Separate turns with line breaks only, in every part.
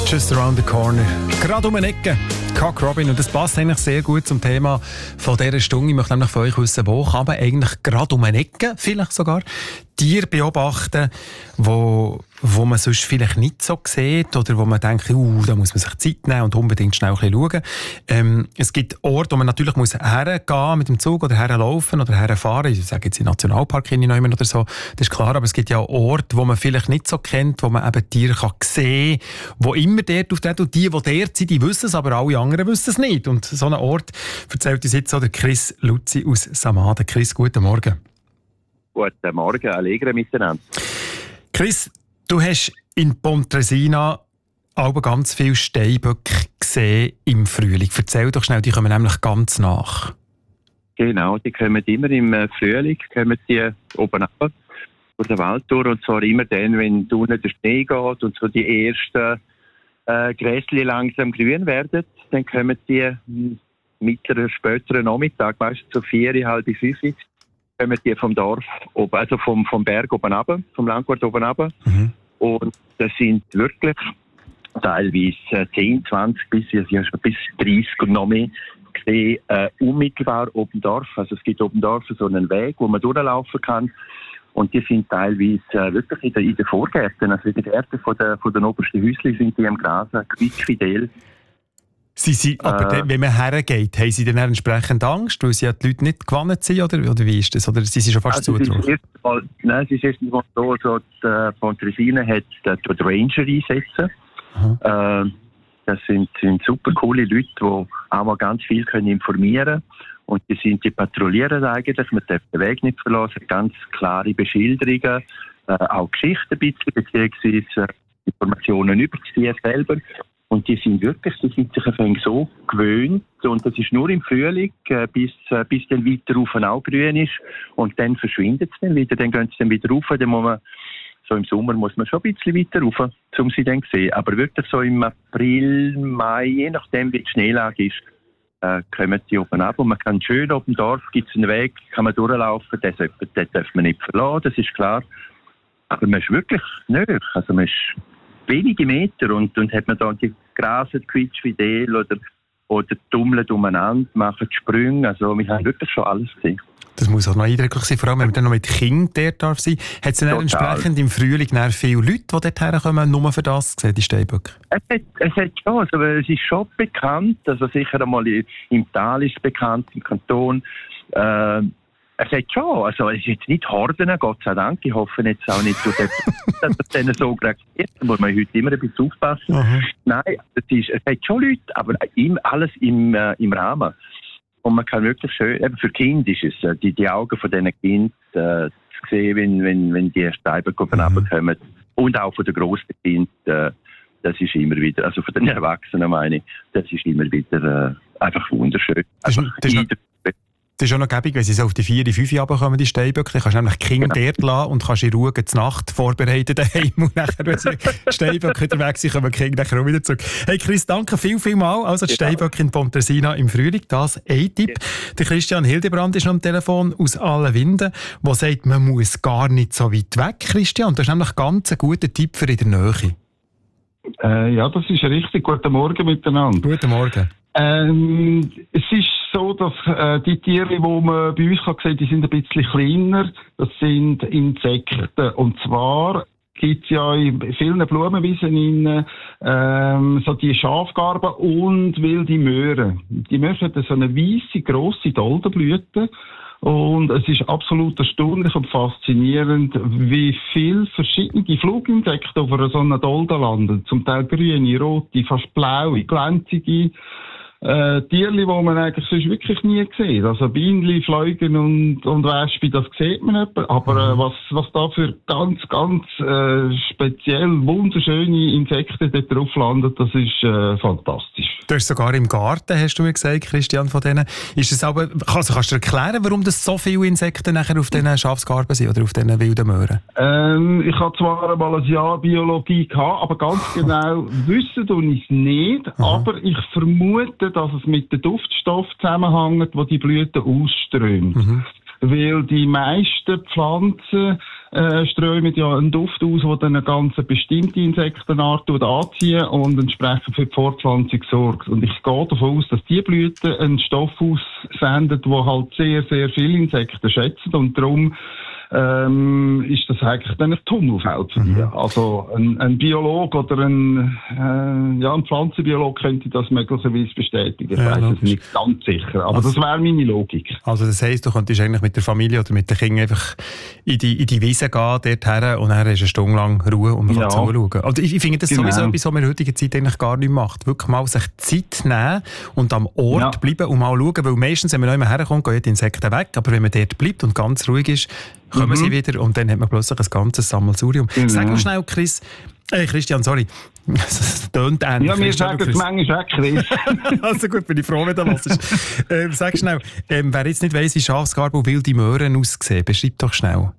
Just Around the Corner. Gerade um eine Ecke. Cock Robin. Und das passt eigentlich sehr gut zum Thema von dieser Stunde. Ich möchte nämlich von euch wissen, wo kann man eigentlich gerade um eine Ecke, vielleicht sogar, Tiere beobachten, wo man sonst vielleicht nicht so sieht oder wo man denkt, da muss man sich Zeit nehmen und unbedingt schnell ein bisschen schauen. Es gibt Orte, wo man natürlich hergehen mit dem Zug oder herlaufen oder herfahren. Ich sage jetzt in Nationalpark oder so, das ist klar, aber es gibt ja auch Orte, wo man vielleicht nicht so kennt, wo man eben Tiere kann sehen kann, die immer dort auftreten. Und die dort sind, die wissen es, aber alle anderen wissen es nicht. Und so einen Ort erzählt uns jetzt auch der Chris Luzzi aus Samaden. Chris, guten Morgen.
Guten Morgen, Allegre miteinander.
Chris, du hast in Pontresina aber ganz viele Steinböcke gesehen im Frühling. Erzähl doch schnell, die kommen nämlich ganz nach.
Genau, die kommen immer im Frühling, kommen die oben ab, durch den Wald durch. Und zwar immer dann, wenn unten der Schnee geht und so die ersten Gräschen langsam grün werden, dann kommen die mittleren, späteren Nachmittag, meistens so 4, halb 5, kommen die vom Dorf oben, also vom Berg oben runter, vom Landgut oben runter. Mhm. Und das sind wirklich teilweise 10, 20 bis 30 und noch mehr gesehen, unmittelbar oben Dorf. Also es gibt oben Dorf so einen Weg, wo man durchlaufen kann. Und die sind teilweise wirklich in den Vorgärten, also in den Gärten von den obersten Häuschen sind die am Grasen, quietschfidel.
Aber wenn man hergeht, haben Sie dann entsprechend Angst, weil Sie ja die Leute nicht gewandt sind, oder wie ist das? Oder sind Sie schon fast zugetraut?
Nein, es ist erstens mal so, die Pontresina hat die Ranger einsetzen. Das sind super coole Leute, die auch mal ganz viel informieren können. Und die patrouillieren eigentlich, man darf den Weg nicht verlassen, ganz klare Beschilderungen, auch Geschichten ein bisschen, beziehungsweise Informationen über die Tiere selber. Und die sind sich so gewöhnt. Und das ist nur im Frühling, bis dann weiter rauf auch grün ist. Und dann verschwindet es dann wieder, dann gehen sie dann wieder rauf. Dann muss man, so im Sommer muss man schon ein bisschen weiter rauf, um sie dann zu sehen. Aber wirklich so im April, Mai, je nachdem wie die Schneelage ist, kommen die oben ab. Und man kann schön oben im Dorf, gibt es einen Weg, kann man durchlaufen. Den darf man nicht verlassen, das ist klar. Aber man ist wirklich näher. Also man ist wenige Meter und hat man da die Grasen, quietschfidel oder tummeln umeinander, machen Sprünge. Also wir haben wirklich schon alles gesehen.
Das muss auch noch eindrücklich sein, vor allem wenn man dann noch mit Kindern dort darf sein. Hat es dann entsprechend im Frühling viele Leute, die dort herkommen, nur für das zu sehen, die Steinböcke?
Es hat schon, also es ist schon bekannt, also sicher einmal im Tal ist es bekannt, im Kanton. Es hat schon, also es ist jetzt nicht Horden, Gott sei Dank. Ich hoffe jetzt auch nicht, dass es denen so reagiert. Da muss man heute immer ein bisschen aufpassen. Mhm. Nein, es hat schon Leute, aber alles im Rahmen. Und man kann wirklich schön, eben für Kinder ist es, die Augen von diesen Kindern zu sehen, wenn die Steinböcke runterkommen. Und auch von den grossen Kindern, das ist immer wieder, also von den Erwachsenen meine ich, das ist immer wieder einfach wunderschön.
Das ist auch noch gäbig, wenn sie so auf die 4, 5 runterkommen, die Steinböcke. Dann kannst du nämlich die Kinder dort lassen und kannst in Ruhe die Nacht vorbereiten daheim. Und nachher, wenn sie die Steinböcke wieder weg sind, kommen die Kinder nachher auch wieder zurück. Hey Chris, danke viel mal. Also die Steinböcke in Pontresina im Frühling, das ein Tipp. Der Christian Hildebrand ist noch am Telefon aus Allenwinden, der sagt, man muss gar nicht so weit weg, Christian. Das ist nämlich ganz ein guter Tipp für in der Nähe.
Ja, das ist richtig. Guten Morgen miteinander.
Guten Morgen.
Es ist so, dass die Tiere, die man bei uns sehen kann, die sind ein bisschen kleiner. Das sind Insekten. Und zwar gibt es ja in vielen Blumenwiesen so die Schafgarben und wilde Möhren. Die Möhren haben so eine weisse, grosse Doldenblüte. Und es ist absolut erstaunlich und faszinierend, wie viele verschiedene Fluginsekten auf so einer Dolde landen. Zum Teil grüne, rote, fast blaue, glänzige Tierli, die man eigentlich sonst wirklich nie sieht. Also Bienen, Fliegen und Wespen, das sieht man nicht. Aber was da für ganz speziell wunderschöne Insekten dort drauf landen, das ist fantastisch.
Du hast sogar im Garten, hast du mir gesagt, Christian, von denen. Ist es aber, kannst du erklären, warum das so viele Insekten nachher auf diesen Schafsgarben sind oder auf diesen wilden Möhren?
Ich habe zwar einmal ein Jahr Biologie gehabt, aber ganz genau wissen tue ich es nicht. Aber ich vermute, dass es mit dem Duftstoff zusammenhängt, wo die Blüten ausströmt. Weil die meisten Pflanzen strömen ja einen Duft aus, der dann eine ganz bestimmte Insektenart anzieht und entsprechend für die Fortpflanzung sorgt. Und ich gehe davon aus, dass die Blüten einen Stoff aussendet, der halt sehr, sehr viele Insekten schätzen und darum ist das eigentlich dann ein Tummelfeld für die. Also ein Biologe oder ein Pflanzenbiologe könnte das möglicherweise bestätigen. Ich weiß es nicht ganz sicher, aber das wäre meine Logik.
Also das heisst, du könntest eigentlich mit der Familie oder mit den Kindern einfach in die Wiese gehen, dorthin, und dann hast du eine Stunde lang Ruhe und man kann zuschauen. Also ich finde das sowieso etwas, was man in der heutigen Zeit eigentlich gar nicht macht. Wirklich mal sich Zeit nehmen und am Ort bleiben und mal schauen, weil meistens, wenn man nicht mehr herkommt, gehen die Insekten weg, aber wenn man dort bleibt und ganz ruhig ist, kommen sie wieder und dann hat man plötzlich ein ganzes Sammelsurium. Genau. Sag mal schnell, Christian, sorry. Das tönt ähnlich.
Ja, wir sagen es manchmal auch, Chris.
Also gut, bin ich froh, wenn du das hörst. Sag schnell, wer jetzt nicht weiss, wie Schafsgarbe und wilde Möhren aussehen, beschreib doch schnell.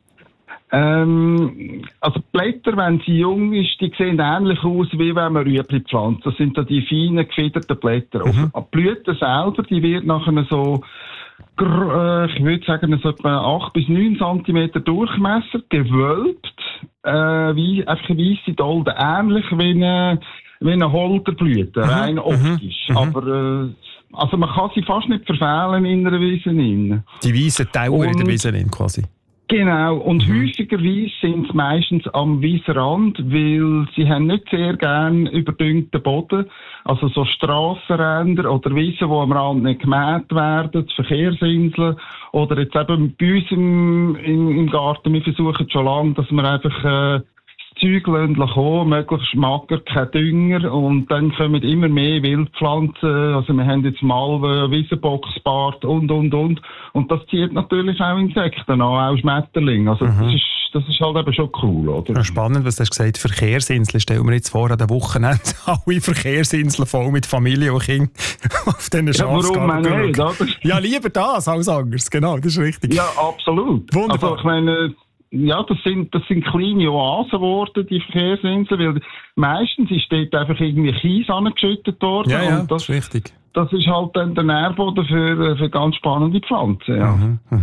Also die Blätter, wenn sie jung ist, die sehen ähnlich aus, wie wenn man Rüebli pflanzt. Das sind da die feinen, gefiederten Blätter. Die Blüte selber, die wird nachher so, ich würde sagen, so etwa 8 bis 9 cm Durchmesser, gewölbt, wie einfach eine weisse Dolde, ähnlich wie eine Holderblüte, rein optisch. Aber also man kann sie fast nicht verfehlen in einer Wiese. Die
weißen Tauer in der Wiese quasi.
Genau, und häufigerweise sind sie meistens am Wiesenrand, weil sie haben nicht sehr gern überdüngten Boden, also so Strassenränder oder Wiesen, die am Rand nicht gemäht werden, Verkehrsinseln, oder jetzt eben bei uns im Garten, wir versuchen schon lange, dass wir einfach das Zeug kommen, möglichst mager, kein Dünger, und dann kommen immer mehr Wildpflanzen, also wir haben jetzt Malven, Wiesenboxbart und. Und das zieht natürlich auch Insekten an, auch Schmetterlinge. Also das ist halt eben schon cool, oder?
Ja, spannend, was du hast gesagt. Verkehrsinseln. Stellen wir jetzt vor, an den Wochenende alle Verkehrsinseln voll mit Familie und Kindern auf diesen Schafsgarten.
Warum nicht, oder?
Ja, lieber das als anders. Genau, das ist richtig.
Ja, absolut.
Wunderbar.
Also ich meine, ja, das sind kleine Oasen geworden, die Verkehrsinseln, weil meistens ist dort einfach irgendwie Kies angeschüttet worden.
Ja,
und
das ist richtig.
Das ist halt dann der Nährboden für ganz spannende Pflanzen, ja.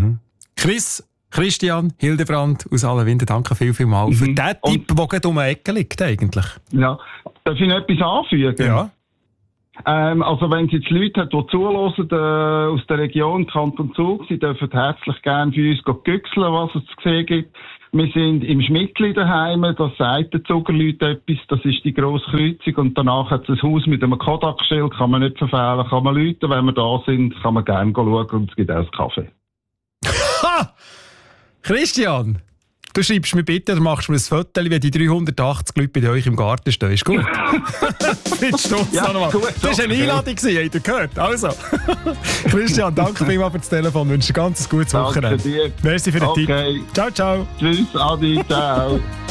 Christian Hildebrand aus Alenwinter, danke vielmals für diesen Tipp, der gerade um die Ecke liegt eigentlich.
Ja, darf ich noch etwas anfügen?
Ja.
Also wenn es jetzt Leute hat, die zuhören aus der Region Kanton Zug, sie dürfen herzlich gerne für uns güchseln, was es zu sehen gibt. Wir sind im Schmidtli daheim, das sagt den Zugerleuten etwas, das ist die grosse Kreuzung, und danach hat es ein Haus mit einem Kodak-Schild, kann man nicht verfehlen, kann man läuten, wenn wir da sind, kann man gerne schauen, und es gibt auch einen Kaffee.
Ha! Christian, du schreibst mir bitte, oder machst mir ein Foto, wenn die 380 Leute bei euch im Garten stehen. Ist gut? Das war eine Einladung, habt ihr gehört? Also, Christian, danke vielmals für das Telefon. Ich wünsche dir ein ganz gutes Wochenende.
Danke dir.
Merci für den Tipp. Ciao, ciao.
Tschüss, Adi, ciao.